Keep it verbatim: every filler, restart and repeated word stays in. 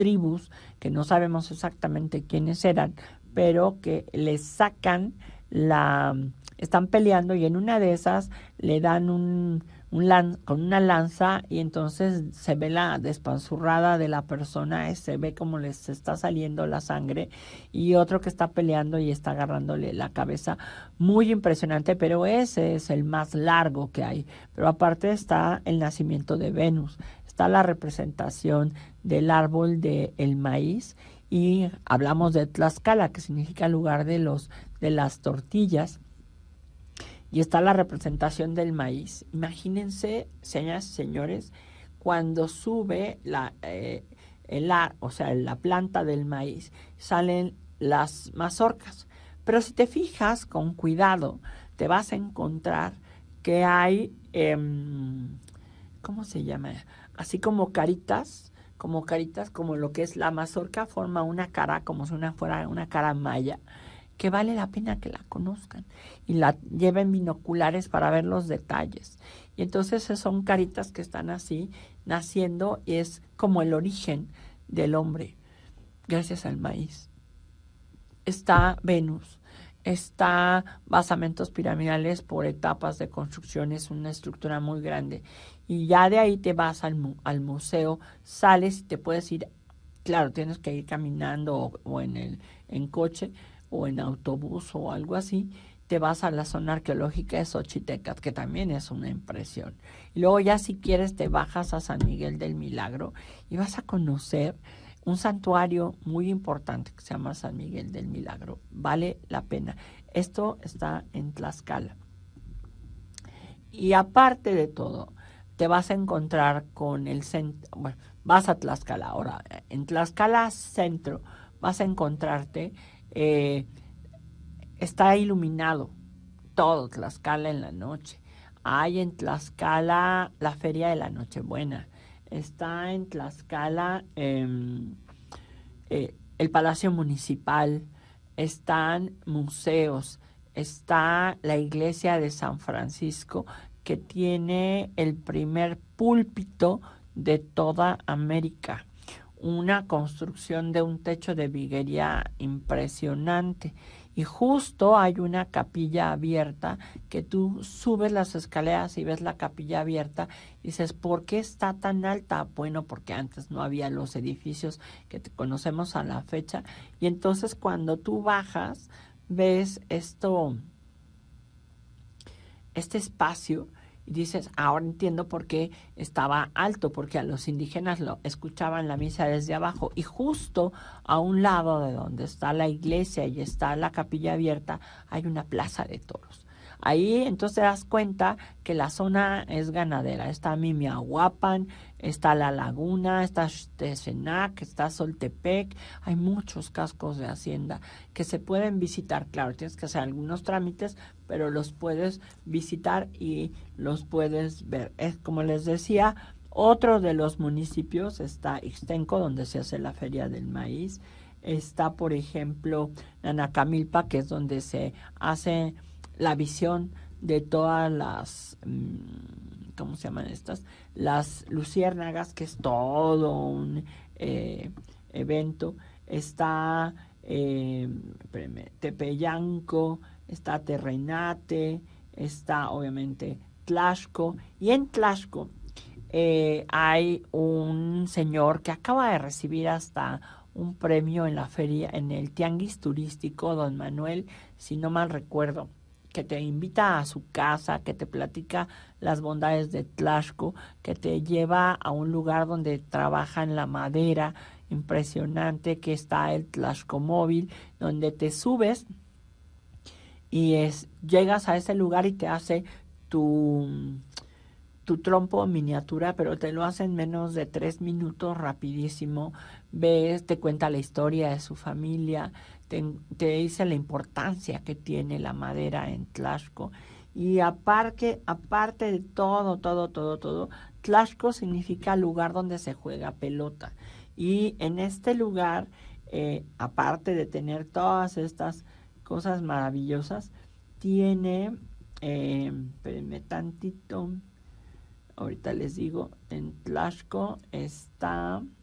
tribus que no sabemos exactamente quiénes eran, pero que les sacan la... están peleando y en una de esas le dan un, un lan, con una lanza y entonces se ve la despanzurrada de la persona, eh, se ve como les está saliendo la sangre y otro que está peleando y está agarrándole la cabeza. Muy impresionante, pero ese es el más largo que hay. Pero aparte está el nacimiento de Venus, está la representación del árbol del maíz y hablamos de Tlaxcala, que significa lugar de, los, de las tortillas, y está la representación del maíz. Imagínense, señoras y señores, cuando sube la, eh, el ar, o sea, la planta del maíz, salen las mazorcas. Pero si te fijas con cuidado, te vas a encontrar que hay, eh, ¿cómo se llama? Así como caritas, como caritas, como lo que es la mazorca, forma una cara, como si una fuera una cara maya, que vale la pena que la conozcan y la lleven binoculares para ver los detalles. Y entonces son caritas que están así, naciendo, y es como el origen del hombre, gracias al maíz. Está Venus, está basamentos piramidales por etapas de construcción, es una estructura muy grande. Y ya de ahí te vas al, mu al museo, sales y te puedes ir, claro, tienes que ir caminando o, o en, el, en coche, o en autobús o algo así, te vas a la zona arqueológica de Xochitecas, que también es una impresión. Y luego ya si quieres te bajas a San Miguel del Milagro y vas a conocer un santuario muy importante que se llama San Miguel del Milagro. Vale la pena. Esto está en Tlaxcala. Y aparte de todo, te vas a encontrar con el centro, bueno, vas a Tlaxcala. Ahora, en Tlaxcala Centro vas a encontrarte... Eh, está iluminado todo Tlaxcala en la noche. Hay en Tlaxcala la Feria de la Nochebuena. Está en Tlaxcala eh, eh, el Palacio Municipal. Están museos. Está la iglesia de San Francisco, que tiene el primer púlpito de toda América. Una construcción de un techo de viguería impresionante. Y justo hay una capilla abierta que tú subes las escaleras y ves la capilla abierta y dices, ¿por qué está tan alta? Bueno, porque antes no había los edificios que te conocemos a la fecha. Y entonces cuando tú bajas, ves esto, este espacio, y dices, ahora entiendo por qué estaba alto, porque a los indígenas lo escuchaban la misa desde abajo. Y justo a un lado de donde está la iglesia y está la capilla abierta, hay una plaza de toros. Ahí entonces te das cuenta que la zona es ganadera. Está Mimiahuapan, está La Laguna, está Xtecenac, está Soltepec. Hay muchos cascos de hacienda que se pueden visitar. Claro, tienes que hacer algunos trámites, pero los puedes visitar y los puedes ver. Es como les decía, otro de los municipios está Ixtenco, donde se hace la Feria del Maíz. Está, por ejemplo, Nanacamilpa, que es donde se hace la visión de todas las, ¿cómo se llaman estas? Las luciérnagas, que es todo un eh, evento. Está eh, espérame, Tepeyanco, está Terrenate, está obviamente Tlaxco, y en Tlaxco eh, hay un señor que acaba de recibir hasta un premio en la feria, en el tianguis turístico, don Manuel, si no mal recuerdo, que te invita a su casa, que te platica las bondades de Tlaxco, que te lleva a un lugar donde trabajan la madera impresionante, que está el Tlaxcomóvil, donde te subes y es, llegas a ese lugar y te hace tu, tu trompo miniatura, pero te lo hace en menos de tres minutos, rapidísimo. Ves, te cuenta la historia de su familia, te, te dice la importancia que tiene la madera en Tlaxco. Y aparte, aparte de todo, todo, todo, todo, Tlaxco significa lugar donde se juega pelota. Y en este lugar, eh, aparte de tener todas estas cosas maravillosas, tiene, eh, espérenme tantito, ahorita les digo, en Tlaxco está